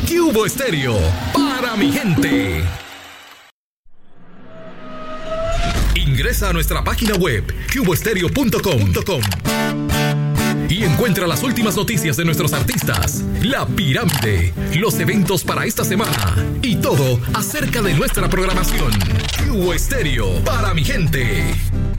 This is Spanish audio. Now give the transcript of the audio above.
Cubo Estéreo, para mi gente. Ingresa a nuestra página web, cuboestereo.com. Y encuentra las últimas noticias de nuestros artistas, La Pirámide, los eventos para esta semana y todo acerca de nuestra programación. Cubo Estéreo, para mi gente.